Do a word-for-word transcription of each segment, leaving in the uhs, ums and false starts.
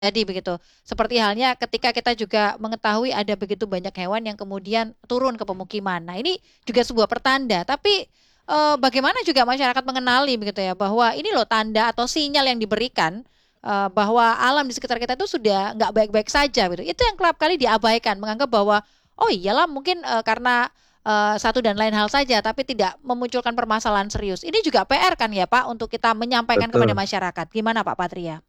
Jadi begitu. Seperti halnya ketika kita juga mengetahui ada begitu banyak hewan yang kemudian turun ke pemukiman. Nah, ini juga sebuah pertanda. Tapi eh, bagaimana juga masyarakat mengenali begitu ya bahwa ini loh tanda atau sinyal yang diberikan eh, bahwa alam di sekitar kita itu sudah nggak baik-baik saja gitu. Itu yang kerap kali diabaikan, menganggap bahwa oh iyalah mungkin eh, karena eh, satu dan lain hal saja, tapi tidak memunculkan permasalahan serius. Ini juga P R kan ya Pak untuk kita menyampaikan kepada Betul. masyarakat. Gimana Pak Patria?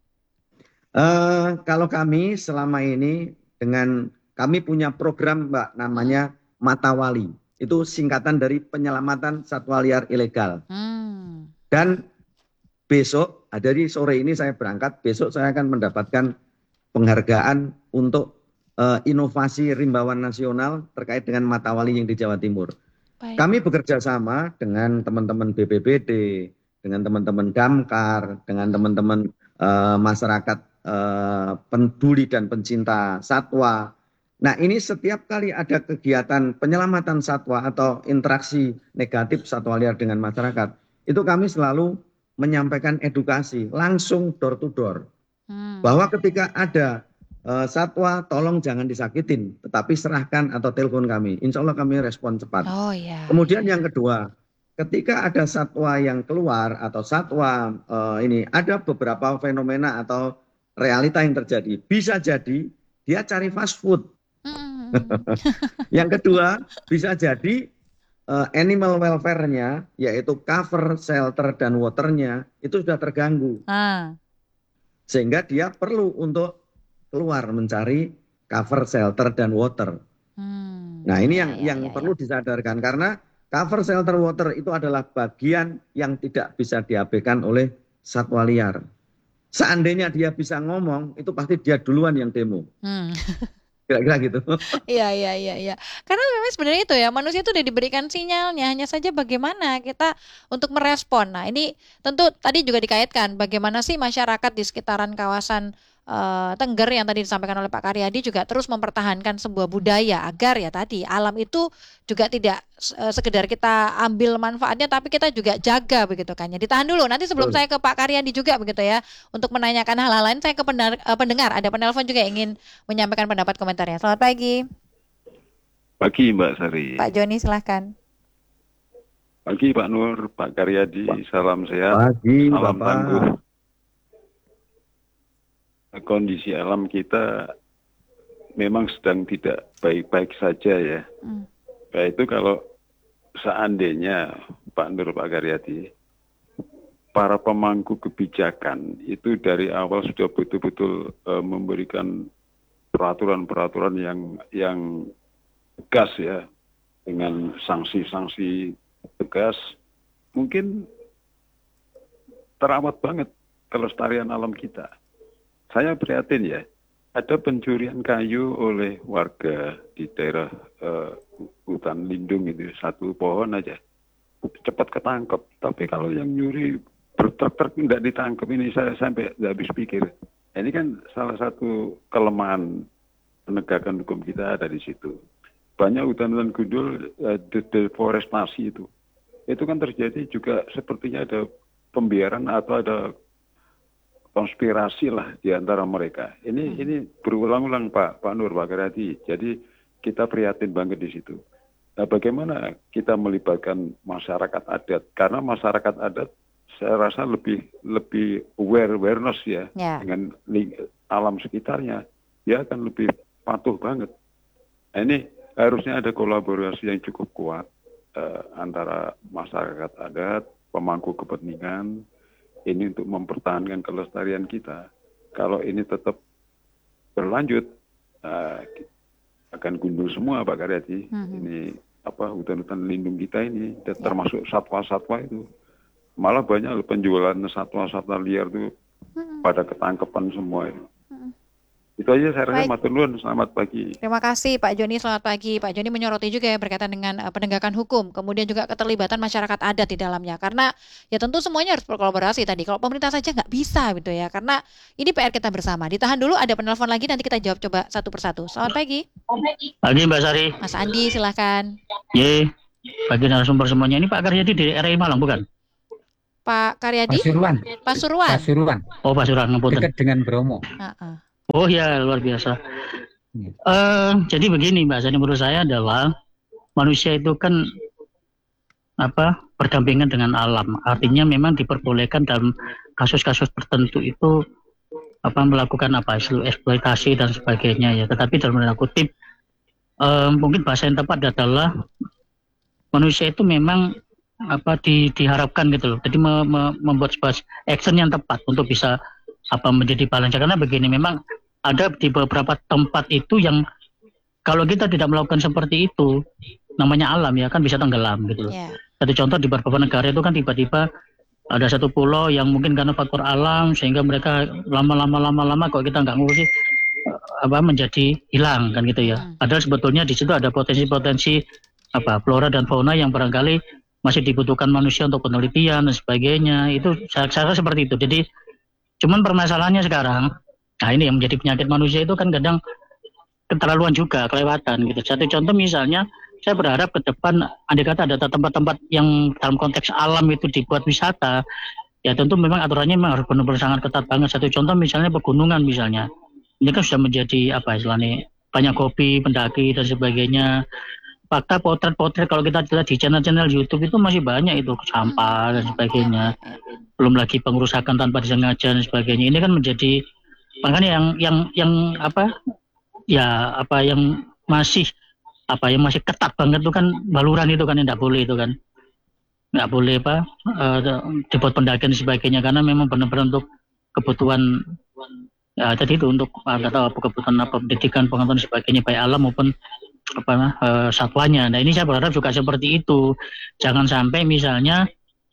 Eh, kalau kami selama ini dengan kami punya program Mbak Mm-mm. namanya Matawali. Itu singkatan dari penyelamatan satwa liar ilegal. Hmm. Dan besok, ah, dari sore ini saya berangkat, besok saya akan mendapatkan penghargaan untuk eh, inovasi rimbawan nasional terkait dengan Matawali yang di Jawa Timur. Baik. Kami bekerja sama dengan teman-teman B P B D, dengan teman-teman Damkar, dengan Mm-mm. teman-teman eh, masyarakat eh, peduli dan pencinta satwa. Nah, ini setiap kali ada kegiatan penyelamatan satwa atau interaksi negatif satwa liar dengan masyarakat, itu kami selalu menyampaikan edukasi langsung door to door Hmm. bahwa ketika ada eh, satwa tolong jangan disakitin, tetapi serahkan atau telepon kami. Insya Allah kami respon cepat. Oh ya, ya, Kemudian yang ya. kedua, ketika ada satwa yang keluar atau satwa eh, ini ada beberapa fenomena atau realita yang terjadi. Bisa jadi dia cari fast food. Hmm. Yang kedua, bisa jadi eh, animal welfare-nya, yaitu cover, shelter, dan waternya itu sudah terganggu. Ah. Sehingga dia perlu untuk keluar mencari cover, shelter, dan water. Hmm. Nah, ini Ya, yang ya, yang ya, ya. perlu disadarkan karena cover shelter water itu adalah bagian yang tidak bisa diabaikan oleh satwa liar. Seandainya dia bisa ngomong, itu pasti dia duluan yang demo. Hmm. Kira-kira gitu. Iya, iya, iya, iya. Karena memang sebenarnya itu ya, manusia itu udah diberikan sinyalnya, hanya saja bagaimana kita untuk merespon. Nah, ini tentu tadi juga dikaitkan bagaimana sih masyarakat di sekitaran kawasan eh, Tengger yang tadi disampaikan oleh Pak Karyadi juga terus mempertahankan sebuah budaya agar ya tadi alam itu juga tidak eh, sekedar kita ambil manfaatnya, tapi kita juga jaga begitu kan. Ya, ditahan dulu. Nanti sebelum Betul. saya ke Pak Karyadi juga begitu ya, untuk menanyakan hal-hal lain, saya ke pendar- eh, pendengar. Ada penelpon juga yang ingin menyampaikan pendapat komentarnya. Selamat pagi, Pagi Mbak Sari. Pak Joni, silahkan. Pagi Pak Nur, Pak Karyadi, salam sehat, Pagi, salam tangguh. Bapak. Kondisi alam kita memang sedang tidak baik-baik saja ya. Hmm. Kayak itu kalau seandainya Pak Nur, Pak Karyadi, para pemangku kebijakan itu dari awal sudah betul-betul uh, memberikan peraturan-peraturan yang yang tegas ya, dengan sanksi-sanksi tegas, mungkin terawat banget kelestarian alam kita. Saya prihatin ya, ada pencurian kayu oleh warga di daerah uh, hutan lindung itu, satu pohon aja, cepat ketangkep. Tapi kalau yang nyuri bertruk-truk nggak ditangkep, ini saya sampai nggak habis pikir. Ini kan salah satu kelemahan penegakan hukum kita ada di situ. Banyak hutan-hutan gundul, uh, deforestasi itu. Itu kan terjadi juga sepertinya ada pembiaran atau ada konspirasi lah di antara mereka. Ini Hmm. ini berulang-ulang Pak Pak Nur, Pak Karyadi. Jadi kita prihatin banget di situ. Nah, bagaimana kita melibatkan masyarakat adat? Karena masyarakat adat saya rasa lebih lebih aware awareness ya Ya. dengan ling- alam sekitarnya. Dia akan lebih patuh banget. Nah, ini harusnya ada kolaborasi yang cukup kuat eh, antara masyarakat adat, pemangku kepentingan, ini untuk mempertahankan kelestarian kita. Kalau ini tetap berlanjut, uh, akan gundul semua Pak Karyadi. Hmm. Ini apa hutan-hutan lindung kita ini, dan Ya. termasuk satwa-satwa itu. Malah banyak loh penjualan satwa-satwa liar itu Hmm. pada ketangkepan semua itu. Hmm. Itu aja saya rasa, Baik. matur nuwun, selamat pagi. Terima kasih Pak Joni, selamat pagi. Pak Joni menyoroti juga ya berkaitan dengan uh, penegakan hukum, kemudian juga keterlibatan masyarakat adat di dalamnya. Karena ya tentu semuanya harus berkolaborasi tadi. Kalau pemerintah saja nggak bisa gitu ya, karena ini P R kita bersama. Ditahan dulu, ada penelpon lagi, nanti kita jawab coba satu persatu. Selamat pagi, Pagi Mbak Sari. Mas Andi, silahkan. Ye, bagi narasumber semuanya. Ini Pak Karyadi di R I Malang bukan? Pak Karyadi, Pasuruan, Pasuruan. Pasuruan, Oh Pak Surah, ngapunten. dekat dengan Bromo. Uh-uh. Oh ya, luar biasa. Ya. Eh, jadi begini Mbak Sani, menurut saya adalah manusia itu kan apa berdampingan dengan alam. Artinya memang diperbolehkan dalam kasus-kasus tertentu itu apa melakukan apa eksploitasi dan sebagainya ya. Tetapi dalam tanda kutip eh, mungkin bahasa yang tepat adalah manusia itu memang apa di, diharapkan gitu loh. Jadi me, me, membuat sebuah action yang tepat untuk bisa apa menjadi balance. Karena begini, memang ada di beberapa tempat itu yang kalau kita tidak melakukan seperti itu, namanya alam ya kan bisa tenggelam gitu loh. Ya. Satu contoh di beberapa negara itu kan tiba-tiba ada satu pulau yang mungkin karena faktor alam sehingga mereka lama-lama lama-lama kalau kita nggak ngurusi apa menjadi hilang kan gitu ya. Hmm. Padahal sebetulnya di situ ada potensi-potensi apa flora dan fauna yang barangkali masih dibutuhkan manusia untuk penelitian dan sebagainya. Itu saya rasa seperti itu. Jadi cuman permasalahannya sekarang, nah ini yang menjadi penyakit manusia itu kan kadang keterlaluan juga, kelewatan gitu. Satu contoh misalnya, saya berharap ke depan andai kata ada tempat-tempat yang dalam konteks alam itu dibuat wisata, ya tentu memang aturannya memang harus benar-benar sangat ketat banget. Satu contoh misalnya pegunungan misalnya. Ini kan sudah menjadi apa istilahnya banyak kopi, pendaki dan sebagainya. Fakta potret-potret kalau kita lihat di channel-channel YouTube itu masih banyak itu sampah dan sebagainya. Belum lagi pengerusakan tanpa disengaja dan sebagainya. Ini kan menjadi makanya yang yang yang apa ya apa yang masih apa yang masih ketat banget itu kan baluran itu kan yang tidak boleh itu kan nggak boleh apa uh, dibuat pendakian dan sebagainya karena memang benar-benar untuk kebutuhan ya tadi itu untuk nggak tahu apa kebutuhan apa pendidikan pengetahuan dan sebagainya baik alam maupun apa uh, satwanya. Nah ini saya berharap juga seperti itu, jangan sampai misalnya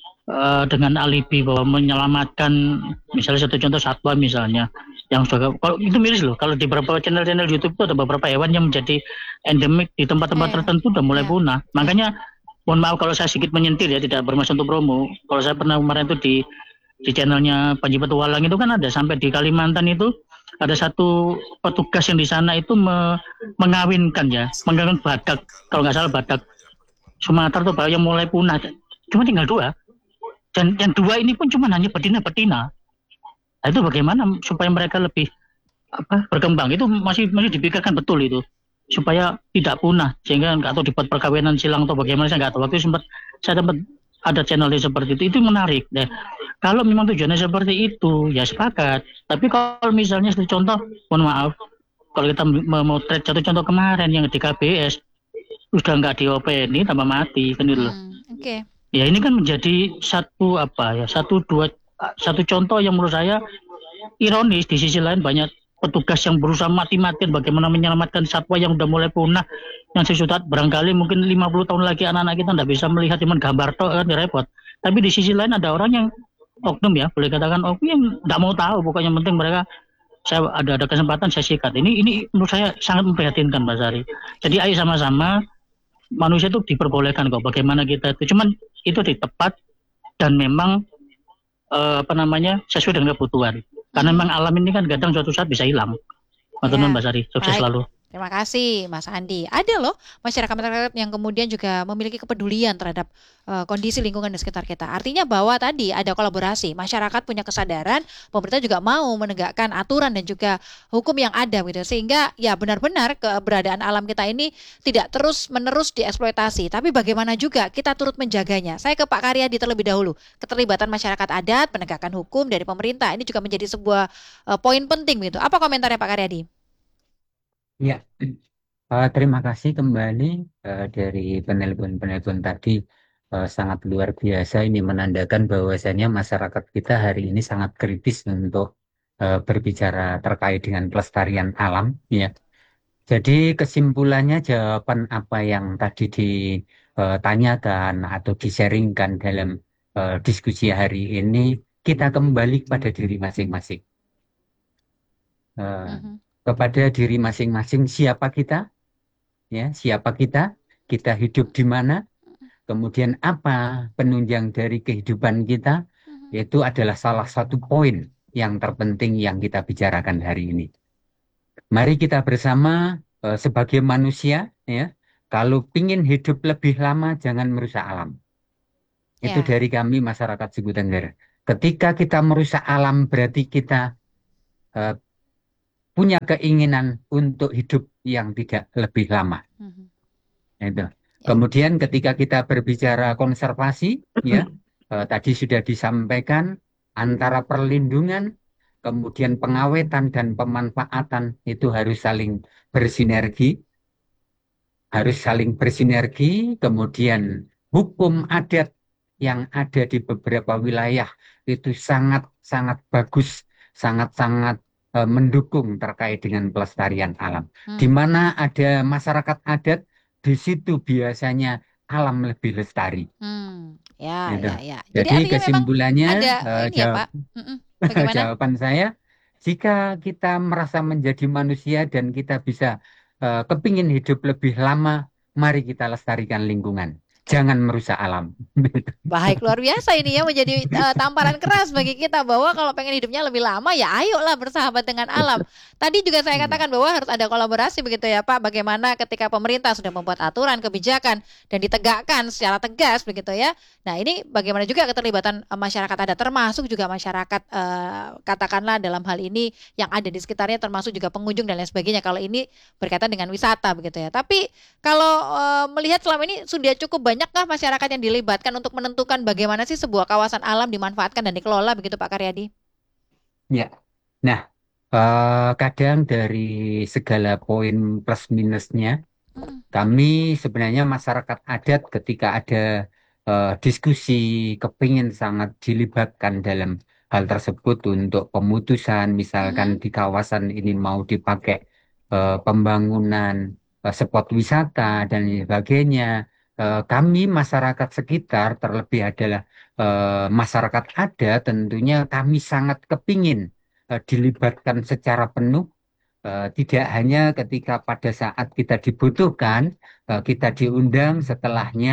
uh, dengan alibi bahwa menyelamatkan misalnya satu contoh satwa misalnya yang sudah kalau itu miris loh kalau di beberapa channel-channel YouTube itu ada beberapa hewan yang menjadi endemik di tempat-tempat Yeah. tertentu udah mulai Yeah. punah. Makanya mohon maaf kalau saya sedikit menyentil ya tidak bermaksud untuk promo. Kalau saya pernah kemarin itu di di channelnya Panji Petualang itu kan ada sampai di Kalimantan itu ada satu petugas yang di sana itu me, mengawinkan ya mengawinkan badak kalau nggak salah badak Sumatera tuh yang mulai punah cuma tinggal dua dan yang dua ini pun cuma hanya betina-betina. Nah, itu bagaimana supaya mereka lebih apa berkembang itu masih masih dipikirkan betul itu supaya tidak punah sehingga nggak tahu dibuat perkawinan silang atau bagaimana saya nggak tahu. Waktu sempat saya sempat ada channelnya seperti itu itu menarik deh. Kalau memang tujuannya seperti itu ya sepakat. Tapi kalau misalnya satu contoh mohon maaf kalau kita memotret satu contoh kemarin yang di K B S sudah nggak diopeni tambah mati kan gitu loh. Hmm. Oke. Ya ini kan menjadi satu apa ya satu dua satu contoh yang menurut saya ironis. Di sisi lain banyak petugas yang berusaha mati-matian bagaimana menyelamatkan satwa yang udah mulai punah yang sesudah barangkali mungkin lima puluh tahun lagi anak-anak kita nggak bisa melihat cuman gambar toh kan repot. Tapi di sisi lain ada orang yang oknum ya boleh katakan oknum yang nggak mau tahu pokoknya penting mereka saya ada ada kesempatan saya sikat. Ini ini menurut saya sangat memprihatinkan Mbak Sari. Jadi ayo sama-sama manusia itu diperbolehkan kok bagaimana kita itu cuman itu di tepat dan memang Uh, apa namanya sesuai dengan kebutuhan karena memang alam ini kan kadang suatu saat bisa hilang. Matur nuwun Mbak Sari, sukses Baik. selalu. Terima kasih Mas Andi. Ada loh masyarakat-masyarakat yang kemudian juga memiliki kepedulian terhadap uh, kondisi lingkungan di sekitar kita. Artinya bahwa tadi ada kolaborasi, masyarakat punya kesadaran, pemerintah juga mau menegakkan aturan dan juga hukum yang ada gitu. Sehingga ya benar-benar keberadaan alam kita ini tidak terus-menerus dieksploitasi, tapi bagaimana juga kita turut menjaganya. Saya ke Pak Karyadi terlebih dahulu. Keterlibatan masyarakat adat, penegakan hukum dari pemerintah ini juga menjadi sebuah uh, poin penting gitu. Apa komentarnya Pak Karyadi? Ya, uh, terima kasih kembali uh, dari penelpon-penelpon tadi uh, sangat luar biasa. Ini menandakan bahwasannya masyarakat kita hari ini sangat kritis untuk uh, berbicara terkait dengan pelestarian alam. Ya, jadi kesimpulannya jawaban apa yang tadi ditanyakan atau disaringkan dalam uh, diskusi hari ini kita kembali pada diri masing-masing. Uh, mm-hmm. Kepada diri masing-masing siapa kita, ya siapa kita, kita hidup di mana, kemudian apa penunjang dari kehidupan kita, itu adalah salah satu poin yang terpenting yang kita bicarakan hari ini. Mari kita bersama eh, sebagai manusia, ya kalau ingin hidup lebih lama jangan merusak alam. Itu Ya. dari kami masyarakat Suku Tengger. Ketika kita merusak alam berarti kita eh, punya keinginan untuk hidup yang tidak lebih lama. Mhm. Itu. Ya. Kemudian ketika kita berbicara konservasi, ya eh, tadi sudah disampaikan antara perlindungan, kemudian pengawetan dan pemanfaatan itu harus saling bersinergi, harus saling bersinergi. Kemudian hukum adat yang ada di beberapa wilayah itu sangat-sangat bagus, sangat-sangat eh, mendukung terkait dengan pelestarian alam. Di Hmm. mana ada masyarakat adat, di situ biasanya alam lebih lestari. Hmm. Ya, Gitu. ya, ya. Jadi Jadi artinya memang kesimpulannya, ada eh, ini ya, jawab, Pak. Mm-mm. Bagaimana? jawaban saya, jika kita merasa menjadi manusia dan kita bisa eh, kepingin hidup lebih lama, mari kita lestarikan lingkungan. Jangan merusak alam. Baik, luar biasa ini ya menjadi eh, tamparan keras bagi kita bahwa kalau pengen hidupnya lebih lama ya ayolah bersahabat dengan alam. Tadi juga saya katakan bahwa harus ada kolaborasi begitu ya Pak. Bagaimana ketika pemerintah sudah membuat aturan, kebijakan dan ditegakkan secara tegas begitu ya. Nah, ini bagaimana juga keterlibatan eh, masyarakat adat termasuk juga masyarakat eh, katakanlah dalam hal ini yang ada di sekitarnya termasuk juga pengunjung dan lain sebagainya kalau ini berkaitan dengan wisata begitu ya. Tapi kalau eh, melihat selama ini sudah cukup banyakkah masyarakat yang dilibatkan untuk menentukan bagaimana sih sebuah kawasan alam dimanfaatkan dan dikelola begitu Pak Karyadi? Ya, nah eh, kadang dari segala poin plus minusnya, Hmm. kami sebenarnya masyarakat adat ketika ada eh, diskusi kepingin sangat dilibatkan dalam hal tersebut untuk pemutusan, misalkan Mhm. di kawasan ini mau dipakai eh, pembangunan eh, spot wisata dan sebagainya. Eh, kami masyarakat sekitar terlebih adalah eh, masyarakat adat tentunya kami sangat kepingin eh, dilibatkan secara penuh. Eh, tidak hanya ketika pada saat kita dibutuhkan, eh, kita diundang setelahnya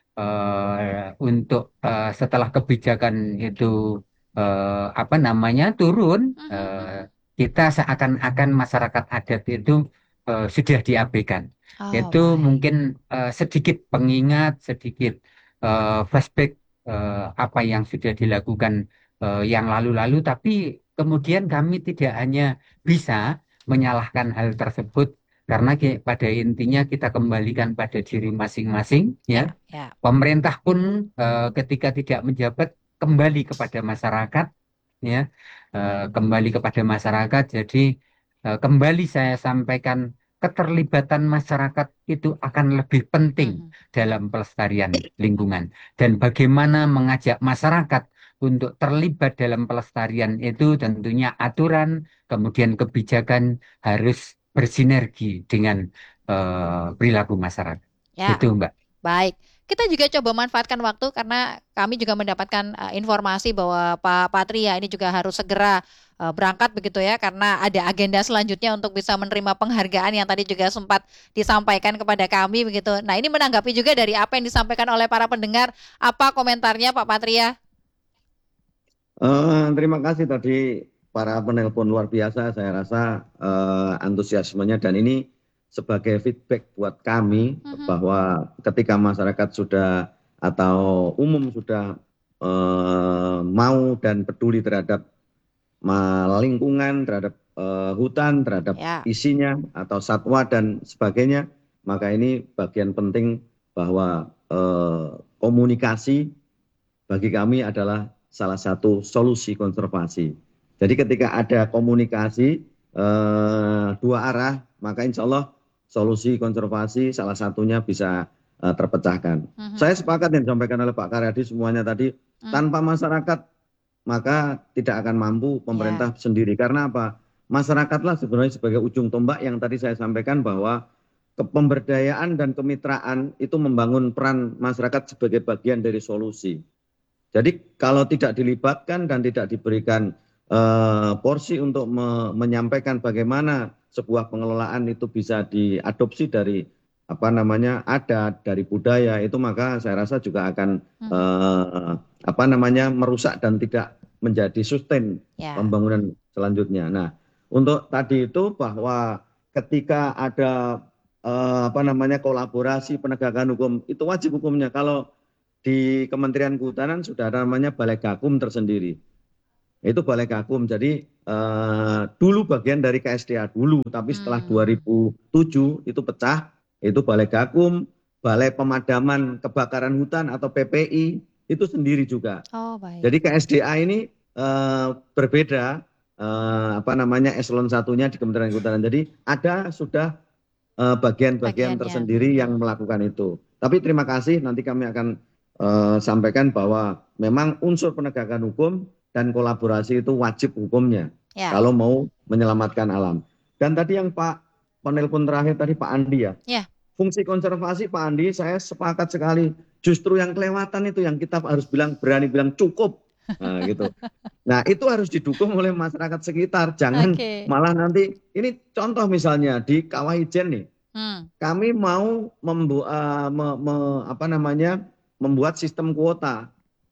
eh, untuk eh, setelah kebijakan itu eh, apa namanya turun, eh, Mhm. kita seakan-akan masyarakat adat itu eh, sudah diabaikan. Oh, Itu baik. mungkin eh, sedikit pengingat, sedikit eh, flashback eh, apa yang sudah dilakukan eh, yang lalu-lalu, tapi kemudian kami tidak hanya bisa menyalahkan hal tersebut karena ki- pada intinya kita kembalikan pada diri masing-masing ya. Ya, ya. Pemerintah pun eh, ketika tidak menjabat kembali kepada masyarakat ya. Eh, kembali kepada masyarakat. Jadi eh, kembali saya sampaikan keterlibatan masyarakat itu akan lebih penting Mhm. dalam pelestarian lingkungan dan bagaimana mengajak masyarakat untuk terlibat dalam pelestarian itu tentunya aturan kemudian kebijakan harus bersinergi dengan eh, perilaku masyarakat. Ya. Itu, Mbak. Baik, kita juga coba manfaatkan waktu karena kami juga mendapatkan uh, informasi bahwa Pak Patria ini juga harus segera uh, berangkat begitu ya karena ada agenda selanjutnya untuk bisa menerima penghargaan yang tadi juga sempat disampaikan kepada kami begitu. Nah, ini menanggapi juga dari apa yang disampaikan oleh para pendengar, apa komentarnya Pak Patria? Eh, terima kasih tadi para penelpon luar biasa. Saya rasa eh, antusiasmenya dan ini sebagai feedback buat kami Mhm. bahwa ketika masyarakat sudah atau umum sudah eh, mau dan peduli terhadap ma- lingkungan, terhadap eh, hutan, terhadap Ya. isinya atau satwa dan sebagainya, maka ini bagian penting bahwa eh, komunikasi bagi kami adalah salah satu solusi konservasi. Jadi ketika ada komunikasi eh, dua arah, maka insya Allah solusi konservasi salah satunya bisa eh, terpecahkan. Mhm. Saya sepakat yang disampaikan oleh Pak Karyadi semuanya tadi, Mm. tanpa masyarakat maka tidak akan mampu Ya. pemerintah sendiri. Karena apa? Masyarakatlah sebenarnya sebagai ujung tombak yang tadi saya sampaikan bahwa kepemberdayaan dan kemitraan itu membangun peran masyarakat sebagai bagian dari solusi. Jadi kalau tidak dilibatkan dan tidak diberikan eh, porsi untuk me menyampaikan bagaimana sebuah pengelolaan itu bisa diadopsi dari apa namanya adat, dari budaya itu maka saya rasa juga akan Mhm. eh, apa namanya merusak dan tidak menjadi sustain Ya. pembangunan selanjutnya. Nah, untuk tadi itu bahwa ketika ada eh, apa namanya kolaborasi penegakan hukum itu wajib hukumnya. Kalau di Kementerian Kehutanan sudah ada namanya Balai Gakum tersendiri. Itu Balai Gakum. Jadi eh, dulu bagian dari K S D A dulu, tapi setelah Hmm. dua ribu tujuh itu pecah, itu Balai Gakum, Balai Pemadaman Kebakaran Hutan atau P P I itu sendiri juga. Oh, baik. Jadi K S D A ini eh, berbeda eh, apa namanya eselon satunya di Kementerian Kehutanan. Jadi ada sudah eh, bagian-bagian Bagiannya. tersendiri yang Hmm. melakukan itu. Tapi terima kasih, nanti kami akan eh, sampaikan bahwa memang unsur penegakan hukum dan kolaborasi itu wajib hukumnya Ya. kalau mau menyelamatkan alam. Dan tadi yang Pak penelpon terakhir tadi Pak Andi ya. Ya. Fungsi konservasi Pak Andi, saya sepakat sekali. Justru yang kelewatan itu yang kita harus bilang berani bilang cukup. Nah, gitu. Nah, itu harus didukung oleh masyarakat sekitar. Jangan Oke. malah nanti ini contoh misalnya di Kawah Ijen nih. Hmm. Kami mau membu uh, me- me- apa namanya membuat sistem kuota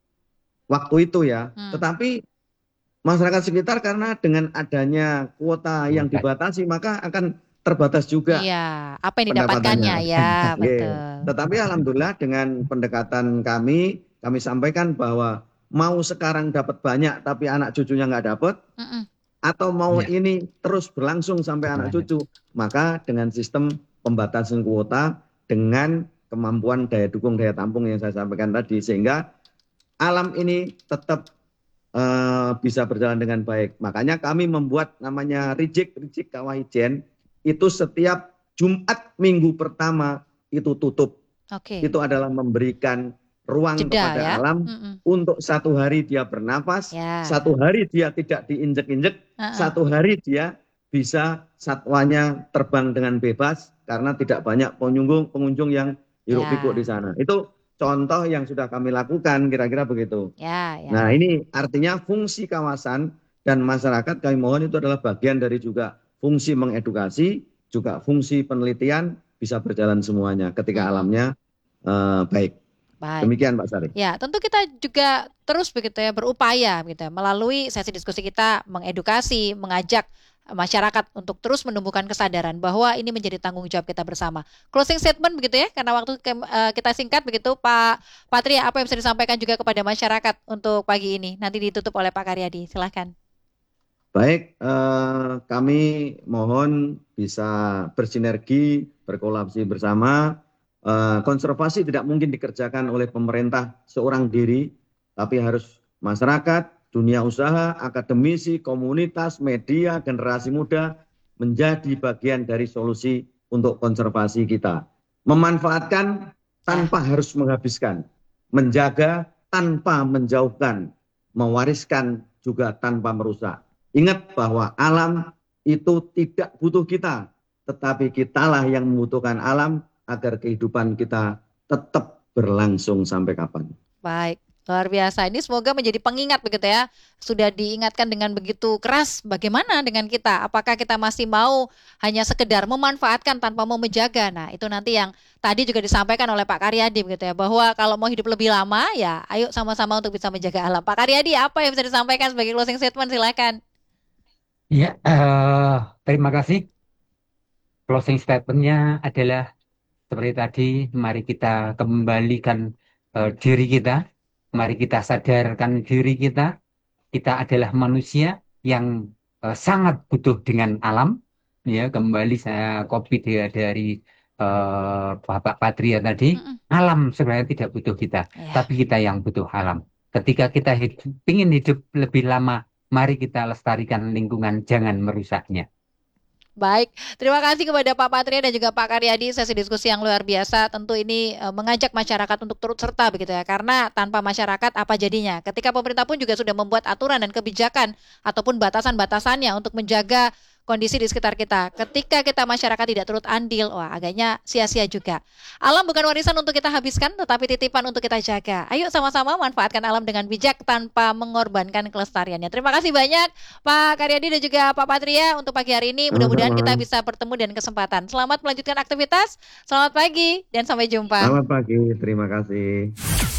waktu itu ya. Hmm. Tetapi masyarakat sekitar karena dengan adanya kuota yang Kuota. dibatasi maka akan terbatas juga Iya, apa yang didapatkannya pendapatannya. ya, Oke. betul. Tetapi alhamdulillah dengan pendekatan kami, kami sampaikan bahwa mau sekarang dapat banyak tapi anak cucunya nggak dapat, Mm-mm. atau mau Ya. ini terus berlangsung sampai anak Berlanjut. cucu, maka dengan sistem pembatasan kuota dengan kemampuan daya dukung daya tampung yang saya sampaikan tadi, sehingga alam ini tetap eh, bisa berjalan dengan baik. Makanya kami membuat namanya Rijik Rijik Kawah Ijen itu setiap Jumat minggu pertama itu tutup. Oke. Itu adalah memberikan ruang Jeda kepada ya. alam Mm-mm. untuk satu hari dia bernapas, Ya. satu hari dia tidak diinjek-injek, Uh-uh. satu hari dia bisa satwanya terbang dengan bebas karena tidak banyak pengunjung pengunjung yang hiruk pikuk di Ya. sana. Itu contoh yang sudah kami lakukan, kira-kira begitu. Ya, ya. Nah, ini artinya fungsi kawasan dan masyarakat kami mohon itu adalah bagian dari juga fungsi mengedukasi, juga fungsi penelitian bisa berjalan semuanya ketika Mm-mm. alamnya eh, baik. Baik. Demikian Pak Sari. Ya, tentu kita juga terus begitu ya berupaya gitu ya, melalui sesi diskusi kita mengedukasi, mengajak masyarakat untuk terus menumbuhkan kesadaran bahwa ini menjadi tanggung jawab kita bersama. Closing statement begitu ya, karena waktu ke- eh, kita singkat begitu, Pak Patria, apa yang bisa disampaikan juga kepada masyarakat untuk pagi ini? Nanti ditutup oleh Pak Karyadi, silahkan. Baik, eh, kami mohon bisa bersinergi, berkolaborasi bersama. Eh, konservasi tidak mungkin dikerjakan oleh pemerintah seorang diri, tapi harus masyarakat, dunia usaha, akademisi, komunitas, media, generasi muda menjadi bagian dari solusi untuk konservasi kita. Memanfaatkan tanpa harus menghabiskan, menjaga tanpa menjauhkan, mewariskan juga tanpa merusak. Ingat bahwa alam itu tidak butuh kita, tetapi kitalah yang membutuhkan alam agar kehidupan kita tetap berlangsung sampai kapan. Baik, luar biasa. Ini semoga menjadi pengingat begitu ya. Sudah diingatkan dengan begitu keras, bagaimana dengan kita? Apakah kita masih mau hanya sekedar memanfaatkan tanpa mau menjaga? Nah, itu nanti yang tadi juga disampaikan oleh Pak Karyadi begitu ya, bahwa kalau mau hidup lebih lama ya ayo sama-sama untuk bisa menjaga alam. Pak Karyadi, apa yang bisa disampaikan sebagai closing statement? Silakan. Ya, eh, terima kasih. Closing statement-nya adalah seperti tadi, mari kita kembalikan eh, diri kita, mari kita sadarkan diri kita, kita adalah manusia yang eh, sangat butuh dengan alam. Ya, kembali saya copy dia dari eh, Bapak Patria tadi, Mm-mm. alam sebenarnya tidak butuh kita, Ya. tapi kita yang butuh alam. Ketika kita hidup, ingin hidup lebih lama, mari kita lestarikan lingkungan, jangan merusaknya. Baik, terima kasih kepada Pak Patria dan juga Pak Karyadi, sesi diskusi yang luar biasa. Tentu ini e, mengajak masyarakat untuk turut serta begitu ya, karena tanpa masyarakat apa jadinya? Ketika pemerintah pun juga sudah membuat aturan dan kebijakan ataupun batasan-batasannya untuk menjaga kondisi di sekitar kita. Ketika kita masyarakat tidak turut andil, wah agaknya sia-sia juga. Alam bukan warisan untuk kita habiskan, tetapi titipan untuk kita jaga. Ayo sama-sama manfaatkan alam dengan bijak tanpa mengorbankan kelestariannya. Terima kasih banyak Pak Karyadi dan juga Pak Patria untuk pagi hari ini. Mudah-mudahan kita bisa bertemu dan kesempatan. Selamat melanjutkan aktivitas. Selamat pagi dan sampai jumpa. Selamat pagi, terima kasih.